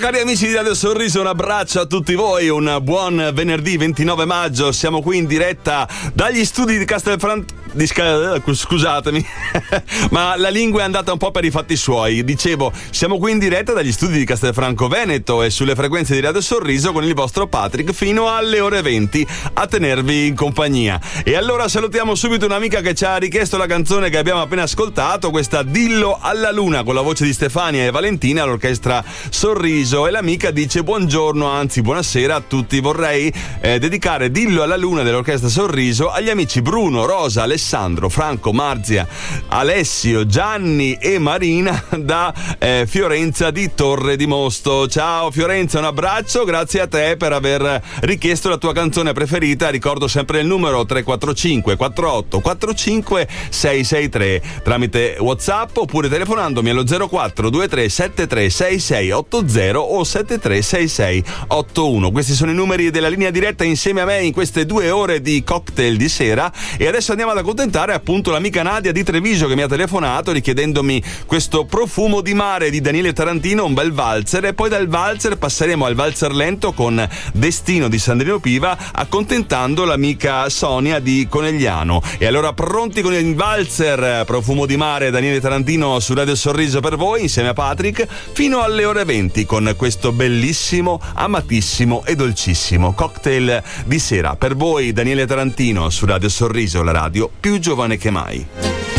cari amici di Radio Sorriso, un abbraccio a tutti voi, un buon venerdì 29 maggio. Siamo qui in diretta dagli studi di Castelfranco. Scusatemi, ma la lingua è andata un po' per i fatti suoi. Dicevo, siamo qui in diretta dagli studi di Castelfranco Veneto e sulle frequenze di Radio Sorriso con il vostro Patrick fino alle ore 20 a tenervi in compagnia. E allora salutiamo subito un'amica che ci ha richiesto la canzone che abbiamo appena ascoltato, questa Dillo alla Luna con la voce di Stefania e Valentina all'orchestra Sorriso. E l'amica dice buongiorno, anzi buonasera a tutti. Vorrei dedicare Dillo alla Luna dell'orchestra Sorriso agli amici Bruno, Rosa, Alessandro, Franco, Marzia, Alessio, Gianni e Marina da Fiorenza di Torre di Mosto. Ciao Fiorenza, un abbraccio, grazie a te per aver richiesto la tua canzone preferita. Ricordo sempre il numero 345 48 45 663 tramite WhatsApp oppure telefonandomi allo 04 23 73 66 80 o 73 66 81. Questi sono i numeri della linea diretta insieme a me in queste 2 ore di cocktail di sera. E adesso andiamo ad accontentare appunto l'amica Nadia di Treviso che mi ha telefonato richiedendomi questo Profumo di mare di Daniele Tarantino, un bel valzer, e poi dal valzer passeremo al valzer lento con Destino di Sandrino Piva, accontentando l'amica Sonia di Conegliano. E allora pronti con il valzer Profumo di mare Daniele Tarantino su Radio Sorriso per voi insieme a Patrick fino alle ore 20 con questo bellissimo, amatissimo e dolcissimo cocktail di sera per voi. Daniele Tarantino su Radio Sorriso, la radio più giovane che mai.